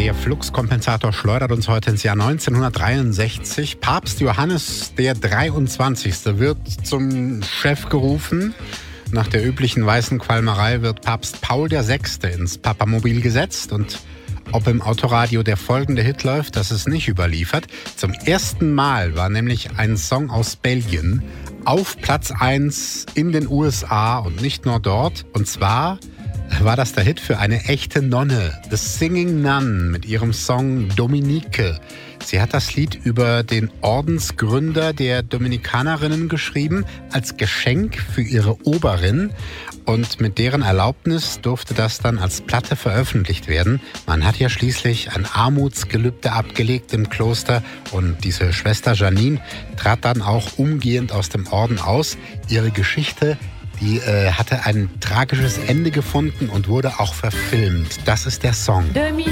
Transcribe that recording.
Der Fluxkompensator schleudert uns heute ins Jahr 1963. Papst Johannes der 23. wird zum Chef gerufen. Nach der üblichen weißen Qualmerei wird Papst Paul VI. Ins Papamobil gesetzt. Und ob im Autoradio der folgende Hit läuft, das ist nicht überliefert. Zum ersten Mal war nämlich ein Song aus Belgien auf Platz 1 in den USA und nicht nur dort. Und zwar war das der Hit für eine echte Nonne, The Singing Nun, mit ihrem Song Dominique. Sie hat das Lied über den Ordensgründer der Dominikanerinnen geschrieben, als Geschenk für ihre Oberin. Und mit deren Erlaubnis durfte das dann als Platte veröffentlicht werden. Man hat ja schließlich ein Armutsgelübde abgelegt im Kloster. Und diese Schwester Janine trat dann auch umgehend aus dem Orden aus. Ihre Geschichte, die hatte ein tragisches Ende gefunden und wurde auch verfilmt. Das ist der Song.